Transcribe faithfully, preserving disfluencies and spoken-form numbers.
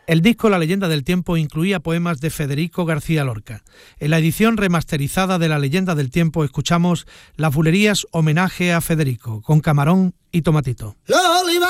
El disco La leyenda del tiempo incluía poemas de Federico García Lorca. En la edición remasterizada de La leyenda del tiempo escuchamos Las bulerías homenaje a Federico, con Camarón y Tomatito.